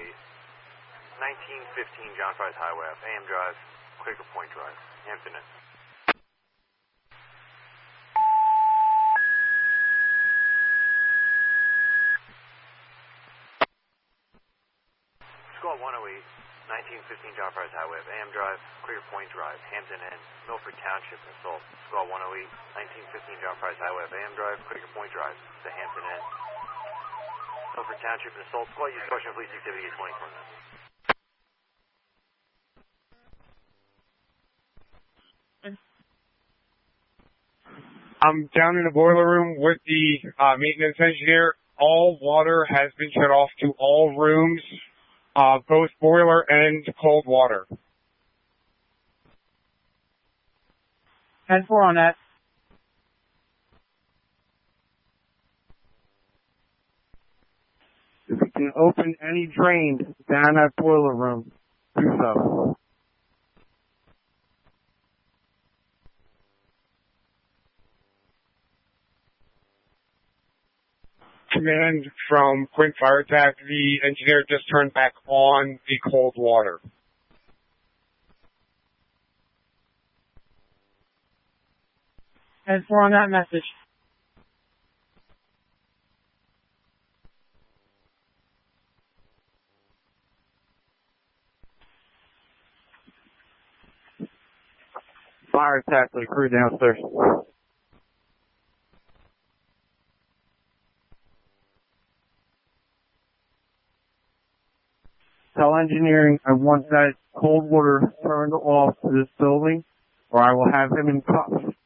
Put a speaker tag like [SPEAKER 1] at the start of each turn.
[SPEAKER 1] East, 1915 John Fry's Highway up AM Drive, Quaker Point Drive, Hampton Inn. Squad 108, 1915 John Fry's Highway up AM Drive, Quaker Point Drive, Hampton Inn, Milford Township, assault. Squad 108, 1915 John Fry's Highway up AM Drive, Quaker Point Drive, to Hampton Inn, Milford Township, assault. Squad, use caution of police activity at 24 minutes.
[SPEAKER 2] I'm down in the boiler room with the maintenance engineer. All water has been shut off to all rooms, both boiler and cold water.
[SPEAKER 3] 10-4 on that. If we can open any drain down that boiler room, do so.
[SPEAKER 2] Command from Quint Fire Attack, the engineer just turned back on the cold water.
[SPEAKER 3] And 4 on that message. Fire attack to the crew downstairs. Tell engineering I want that cold water turned off to this building, or I will have him in cuffs.